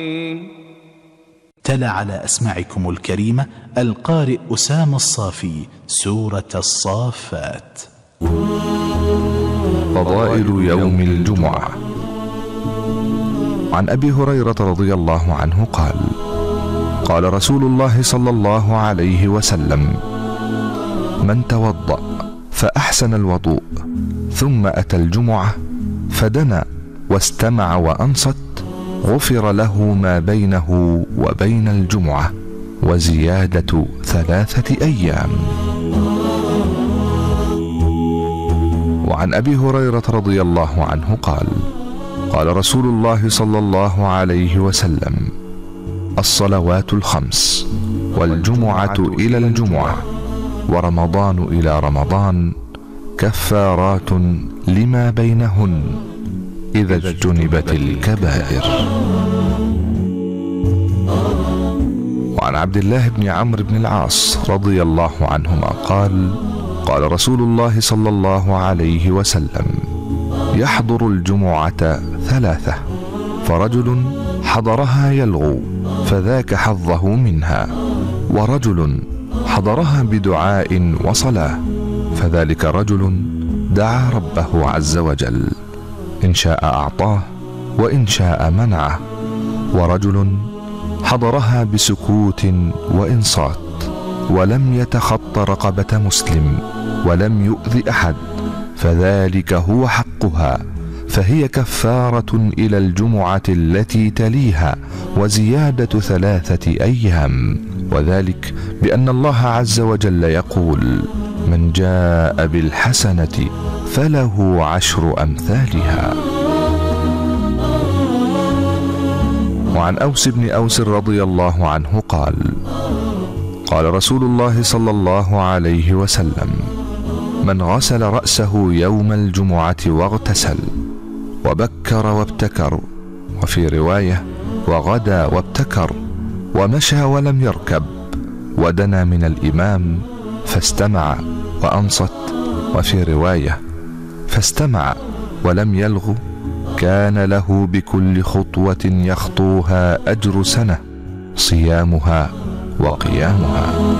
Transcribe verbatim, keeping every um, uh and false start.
تلا على أسماعكم الكريمة القارئ أسامة الصافي سورة الصافات. فضائل يوم الجمعة. عن أبي هريرة رضي الله عنه قال: قال رسول الله صلى الله عليه وسلم: من توضأ فأحسن الوضوء ثم أتى الجمعة فدنا واستمع وأنصت غفر له ما بينه وبين الجمعة وزيادة ثلاثة أيام. وعن أبي هريرة رضي الله عنه قال: قال رسول الله صلى الله عليه وسلم: الصلوات الخمس والجمعة إلى الجمعة ورمضان إلى رمضان كفارات لما بينهن إذا اجتنبت الكبائر. وعن عبد الله بن عمرو بن العاص رضي الله عنهما قال: قال رسول الله صلى الله عليه وسلم: يحضر الجمعة ثلاثة، فرجل حضرها يلغو فذاك حظه منها، ورجل حضرها بدعاء وصلاة فذلك رجل دعا ربه عز وجل، إن شاء أعطاه وإن شاء منعه، ورجل حضرها بسكوت وإنصات ولم يتخط رقبة مسلم ولم يؤذ أحد فذلك هو حقها، فهي كفارة إلى الجمعة التي تليها وزيادة ثلاثة أيام، وذلك بأن الله عز وجل يقول: من جاء بالحسنة فله عشر أمثالها. وعن أوس بن أوس رضي الله عنه قال: قال رسول الله صلى الله عليه وسلم: من غسل رأسه يوم الجمعة واغتسل وبكر وابتكر، وفي رواية وغدا وابتكر، ومشى ولم يركب، ودنا من الإمام فاستمع وأنصت، وفي رواية فاستمع ولم يلغ، كان له بكل خطوة يخطوها أجر سنة صيامها وقيامها.